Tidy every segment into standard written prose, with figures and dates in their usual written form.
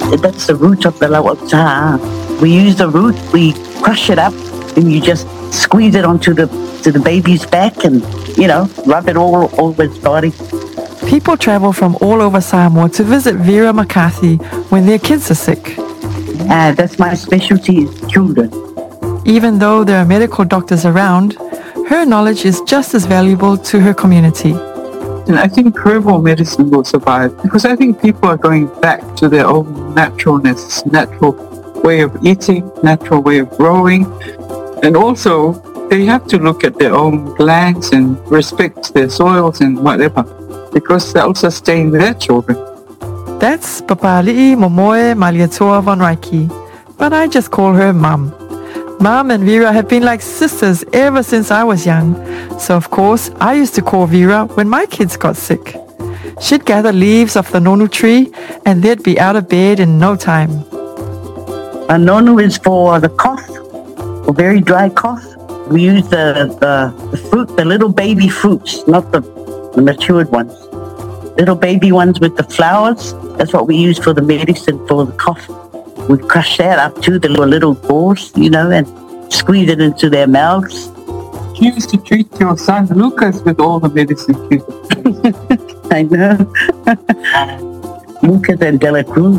That's the root of the lawat sa. We use the root, we crush it up, and you just squeeze it onto the baby's back and, rub it all over its body. People travel from all over Samoa to visit Vera McCarthy when their kids are sick. That's my specialty, is children. Even though there are medical doctors around, her knowledge is just as valuable to her community. And I think herbal medicine will survive because I think people are going back to their own naturalness, natural way of eating, natural way of growing. And also, they have to look at their own lands and respect their soils and whatever, because they'll sustain their children. That's Papali'i Momoe Malietoa von Reiki, but I just call her Mum. Mum and Vera have been like sisters ever since I was young, so of course I used to call Vera when my kids got sick. She'd gather leaves off the nonu tree and they'd be out of bed in no time. A nonu is for the cough, for very dry cough. We use the fruit, the little baby fruits, not the matured ones. Little baby ones with the flowers, that's what we use for the medicine for the cough. We crush that up to the little balls, and squeeze it into their mouths. You used to treat your son Lucas with all the medicine. I know. Lucas and Dela Cruz.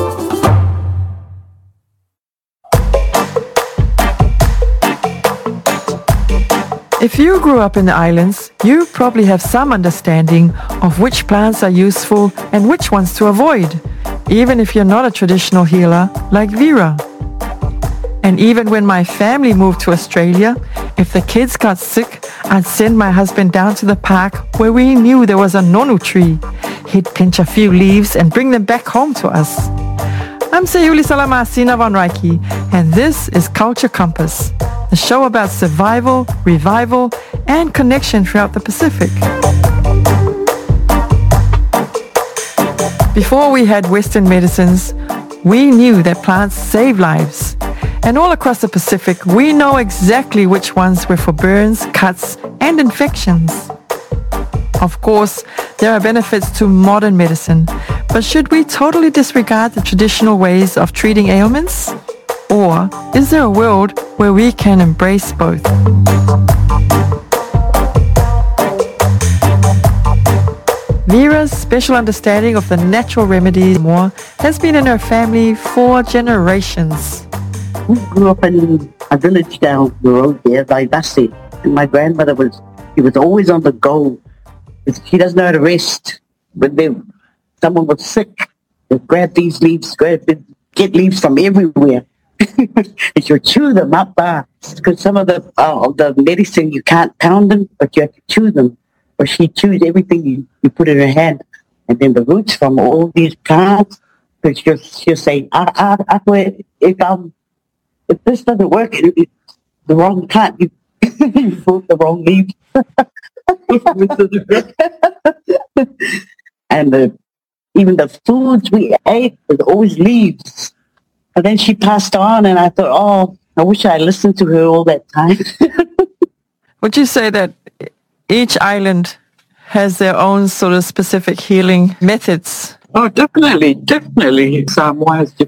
If you grew up in the islands, you probably have some understanding of which plants are useful and which ones to avoid, even if you're not a traditional healer like Vera. And even when my family moved to Australia, if the kids got sick, I'd send my husband down to the park where we knew there was a nonu tree. He'd pinch a few leaves and bring them back home to us. I'm Sayuli Salamasina von Reiki, and this is Culture Compass, the show about survival, revival, and connection throughout the Pacific. Before we had Western medicines, we knew that plants save lives. And all across the Pacific, we know exactly which ones were for burns, cuts, and infections. Of course, there are benefits to modern medicine, but should we totally disregard the traditional ways of treating ailments? Or is there a world where we can embrace both? Vera's special understanding of the natural remedies more has been in her family for generations. We grew up in a village down the road there, Vaivasi, and my grandmother was always on the go. She doesn't know how to rest. When someone was sick, they'd grab these leaves, get leaves from everywhere. And she'll chew them up, because some of the medicine, you can't pound them, but you have to chew them. Or she chews everything you put in her hand. And then the roots from all these plants, because she'll say, if this doesn't work, it's the wrong plant, you bought the wrong leaves. And even the foods we ate was always leaves. And then she passed on, and I thought, I wish I listened to her all that time. Would you say that each island has their own sort of specific healing methods? Oh, definitely. Samoa has